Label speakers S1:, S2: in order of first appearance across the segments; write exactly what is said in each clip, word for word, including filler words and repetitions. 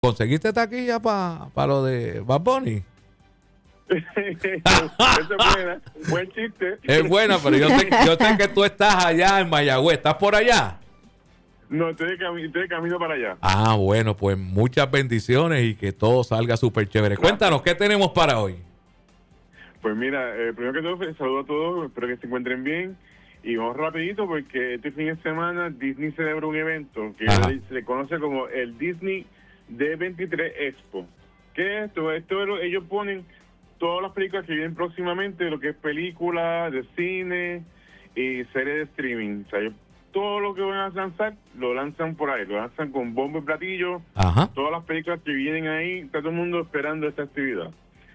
S1: ¿Conseguiste taquilla para pa lo de Bad Bunny?
S2: Esa es buena, buen chiste.
S1: Es buena, pero yo sé, yo sé que tú estás allá en Mayagüez. ¿Estás por allá?
S2: No, estoy de, cami- estoy de camino para allá.
S1: Ah, bueno, pues muchas bendiciones y que todo salga súper chévere. Cuéntanos, ¿qué tenemos para hoy?
S2: Pues mira, eh, primero que todo, saludo a todos, espero que se encuentren bien. Y vamos rapidito porque este fin de semana Disney celebra un evento que
S1: Ajá.
S2: se le conoce como el Disney D veintitrés Expo. ¿Qué es esto? Esto es lo- ellos ponen todas las películas que vienen próximamente, lo que es películas, de cine y series de streaming. O sea, ellos- todo lo que van a lanzar, lo lanzan por ahí, lo lanzan con bombo y platillo.
S1: Ajá.
S2: Todas las películas que vienen ahí, está todo el mundo esperando esta actividad.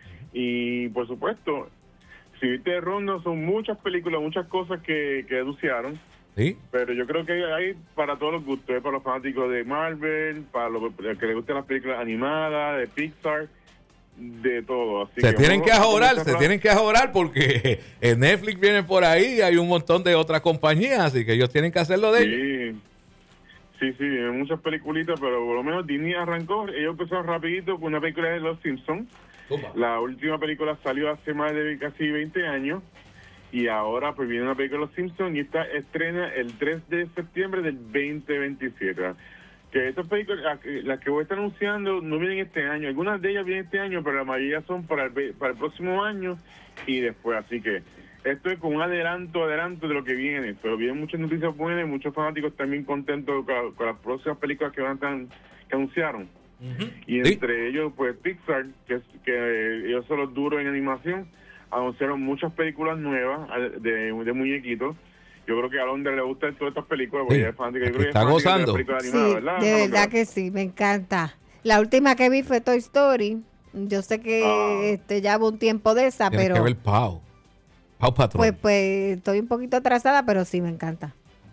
S2: Y por supuesto, si viste Ronda, son muchas películas, muchas cosas que, que anunciaron,
S1: ¿Sí?
S2: pero yo creo que hay para todos los gustos, ¿eh? Para los fanáticos de Marvel, para los que les gustan las películas animadas, de Pixar, de todo. Así
S1: Se tienen que
S2: vamos a
S1: ajorar,
S2: comenzar
S1: se
S2: ra-
S1: tienen que ajorar porque en Netflix viene por ahí, hay un montón de otras compañías, así que ellos tienen que hacerlo de ellos.
S2: Sí, sí, sí, hay muchas peliculitas, pero por lo menos Disney arrancó, ellos empezaron rapidito con una película de Los Simpsons. La última película salió hace más de casi veinte años y ahora pues viene una película de Los Simpsons y esta estrena el tres de septiembre del veinte veintisiete. Que estas películas, las que- las que voy a estar anunciando, no vienen este año. Algunas de ellas vienen este año, pero la mayoría son para el, ve- para el próximo año y después. Así que esto es como un adelanto, adelanto de lo que viene. Pero vienen muchas noticias buenas y muchos fanáticos también contentos con, con las próximas películas que van a estar, que anunciaron. Y
S1: Sí.
S2: entre ellos, pues Pixar, que, es, que ellos son los duros en animación, anunciaron muchas películas nuevas eh, de, de muñequitos. Yo creo que a Alondra le gustan todas estas películas, porque
S1: Sí,
S2: ella es fanática. Yo
S1: aquí
S2: creo que
S1: está
S2: es fanática de las
S1: gozando.
S2: películas
S3: Sí,
S2: animadas, ¿verdad,
S3: de
S2: Alondra?
S3: verdad que sí, me encanta. La última que vi fue Toy Story. Yo sé que
S2: Ah.
S3: este, ya hubo un tiempo de esa,
S1: Tienes
S3: pero
S1: que ver Pau. Pau Patrón.
S3: pues, pues estoy un poquito atrasada, pero sí me encanta.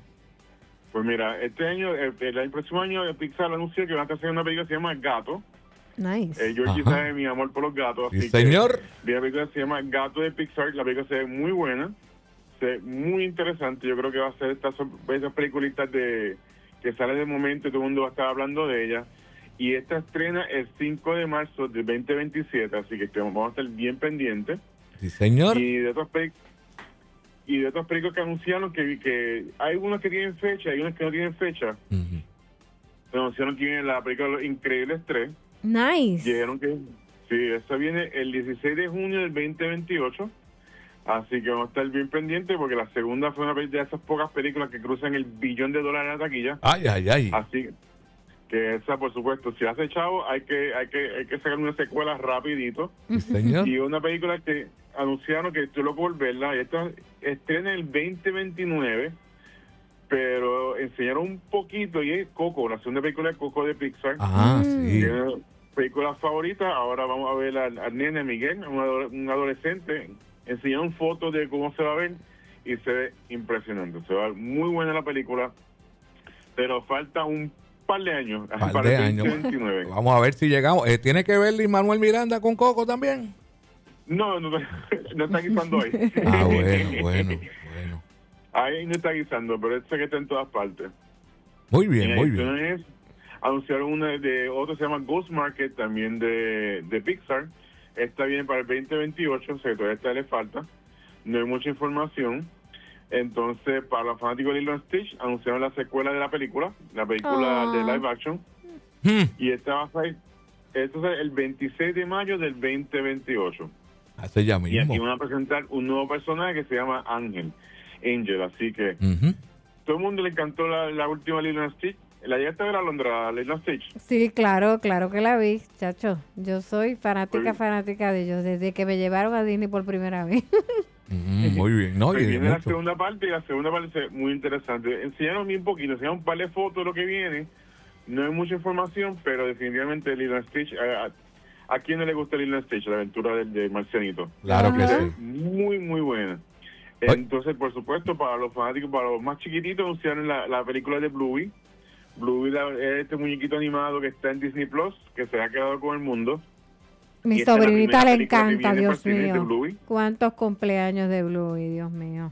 S2: Pues mira, este año, el, el, el próximo año, eh, Pixar anunció que van a hacer una película que se llama Gato.
S3: Nice.
S2: Eh, Georgie
S1: Ajá.
S2: sabe mi amor por los gatos.
S1: Sí,
S2: así
S1: señor.
S2: Que, vi la película que se llama Gato de Pixar. La película se ve muy buena, se ve muy interesante. Yo creo que va a ser estas son- esas peliculitas de que salen de momento y todo el mundo va a estar hablando de ella. Y esta estrena el cinco de marzo del veinte veintisiete, así que vamos a estar bien pendientes.
S1: Sí, señor.
S2: Y de otras películas y de otras películas que anunciaron que, que hay unas que tienen fecha, hay unas que no tienen fecha.
S1: Ujú.
S2: Anunciaron que viene la película Los Increíbles tres.
S3: Nice.
S2: Dijeron que sí, esta viene el dieciséis de junio del veinte veintiocho. Así que vamos a estar bien pendientes porque la segunda fue una de esas pocas películas que cruzan el billón de dólares en la taquilla.
S1: Ay, ay, ay.
S2: Así que esa, por supuesto, si hace chavo, hay que hay que hay que sacar una secuela rapidito.
S1: Sí, señor.
S2: Y una película que anunciaron que estoy loco por verla. Y esta estrena el veinte veintinueve, pero enseñaron un poquito y es Coco, la segunda película de Coco de Pixar.
S1: Ah,
S3: Mm.
S1: sí.
S2: Tiene películas favoritas. Ahora vamos a ver al, al nene Miguel, un, ado- un adolescente. Enseñaron fotos de cómo se va a ver y se ve impresionante. Se va a ver muy buena la película, pero falta un par de años
S1: Par
S2: para
S1: de
S2: el
S1: años.
S2: veinte veintinueve.
S1: Vamos a ver si llegamos. Eh, ¿Tiene que ver Lin Manuel Miranda con Coco también?
S2: No, no, no está guisando ahí.
S1: Ah, bueno, bueno, bueno.
S2: Ahí no está guisando, pero sé que está en todas partes.
S1: Muy bien,
S2: Y
S1: muy
S2: adicional
S1: bien.
S2: es, anunciaron una de otro se llama Ghost Market, también de, de Pixar. Esta viene para el veinte veintiocho, o sea, todavía esta le falta. No hay mucha información. Entonces, para los fanáticos de Lilo and Stitch, anunciaron la secuela de la película, la película
S3: Ah.
S2: de live action.
S1: Hmm.
S2: Y esta va a ser, esto es el veintiséis de mayo del veinte veintiocho.
S1: Hace ya
S2: Y aquí
S1: mismo.
S2: van a presentar un nuevo personaje que se llama Ángel, Angel. Así que
S1: Ujú.
S2: todo el mundo le encantó la, la última Lilo and Stitch. ¿La llegaste a ver, Alondra, Lilo and Stitch?
S3: Sí, claro, claro que la vi, chacho. Yo soy fanática,
S2: Pues-
S3: fanática de ellos desde que me llevaron a Disney por primera vez.
S1: Ujú, muy bien. No,
S2: Pues
S1: y
S2: viene la
S1: mucho.
S2: segunda parte y la segunda parte es muy interesante. Enseñaron bien poquito, enseñaron un par de fotos de lo que viene. No hay mucha información, pero definitivamente Lilo and Stitch, a, a, ¿a quién no le gusta Lilo and Stitch? La aventura del, del marcianito.
S1: Claro que
S3: Ajá.
S1: sí.
S2: Muy, muy buena.
S1: Oye.
S2: Entonces, por supuesto, para los fanáticos, para los más chiquititos, anunciaron la, la película de Bluey. Bluey la- es este muñequito animado que está en Disney Plus, que se ha quedado con el mundo.
S3: Mi
S2: Y esta es la
S3: sobrinita
S2: primera
S3: le
S2: película que
S3: encanta,
S2: viene
S3: Dios
S2: por cine de
S3: mío.
S2: Bluey.
S3: ¿Cuántos cumpleaños de Bluey, Dios mío?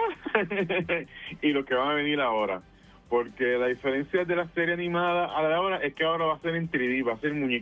S2: Y los que van a venir ahora. Porque la diferencia de la serie animada a la hora es que ahora va a ser en tres D, va a ser muñequito.